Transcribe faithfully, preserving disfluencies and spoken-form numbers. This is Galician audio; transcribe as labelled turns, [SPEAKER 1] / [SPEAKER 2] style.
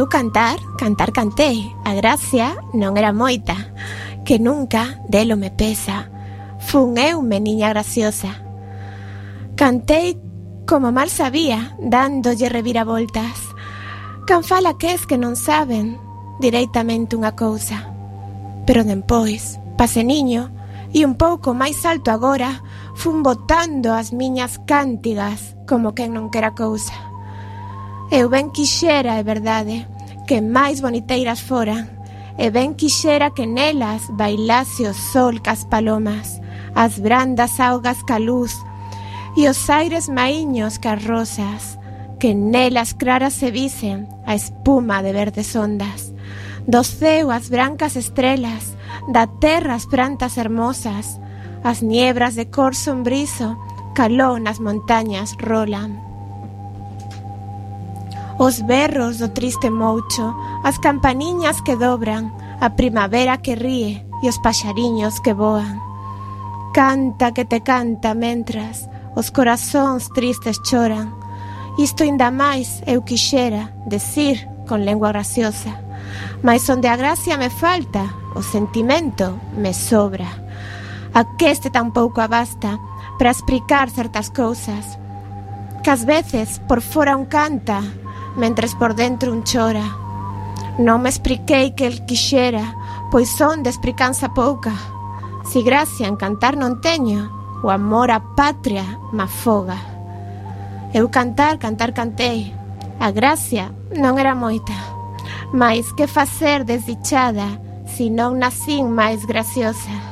[SPEAKER 1] cantar, cantar cantei, a gracia non era moita, que nunca delo me pesa, fun eu meniña graciosa. Cantei como mal sabía, dándolle reviravoltas. Can fala que es que non saben directamente unha cousa. Pero dempois, pase niño, e un pouco máis alto agora, fun botando as miñas cántigas como quen non quera cousa. Eu ben quixera, é verdade, que máis boniteiras foran, e ben quixera que nelas bailase o sol cas palomas, as brandas augas ca luz, e os aires maíños cas rosas, que nelas claras se visen a espuma de verdes ondas, do ceo as brancas estrelas, da terra as plantas hermosas, as niebras de cor sombrizo, caló nas montañas rolan. Os berros do triste moucho, as campaniñas que dobran, a primavera que ríe e os paxariños que voan. Canta que te canta mentras os corazóns tristes choran. Isto inda máis eu quixera decir con lengua graciosa, mas onde a gracia me falta, o sentimento me sobra. Aqueste tampouco abasta para explicar certas cousas, que ás veces por fora un canta, mentres por dentro un chora. Non me expliquei que el quixera, pois son de explicanza pouca. Si gracia en cantar non teño, o amor á patria me afoga. Eu cantar, cantar cantei, a gracia non era moita, mais que facer desdichada, si non nacín máis graciosa.